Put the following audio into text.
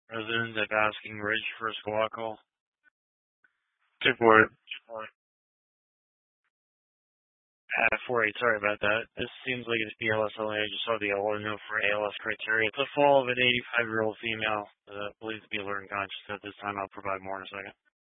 Resident of Asking Ridge for a squawk call. 2-4. 4-8, sorry about that. This seems like it's BLS only. I just saw the alert note for ALS criteria. It's a fall of an 85-year-old female believed to be alert and conscious at this time. I'll provide more in a second.